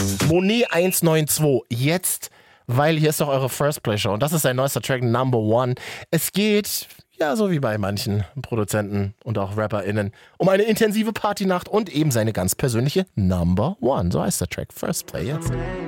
Monet 192, jetzt, weil hier ist doch eure First Play Show und das ist sein neuester Track Number One. Es geht, ja, so wie bei manchen Produzenten und auch RapperInnen, um eine intensive Partynacht und eben seine ganz persönliche Number One. So heißt der Track. First Play jetzt.